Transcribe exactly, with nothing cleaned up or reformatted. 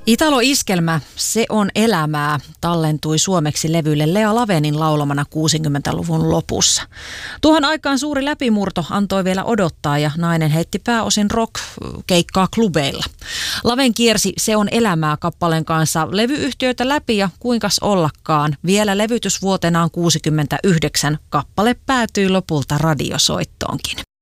Italo-iskelmä, se on elämää, tallentui suomeksi levylle Lea Lavenin laulamana kuusikymmentäluvun lopussa. Tuohon aikaan suuri läpimurto antoi vielä odottaa ja nainen heitti pääosin rock-keikkaa klubeilla. Laven kiersi Se on elämää -kappaleen kanssa levyyhtiöitä läpi ja kuinkas ollakaan. Vielä levytysvuotenaan kuusikymmentäyhdeksän kappale päätyi lopulta radiosoittoonkin.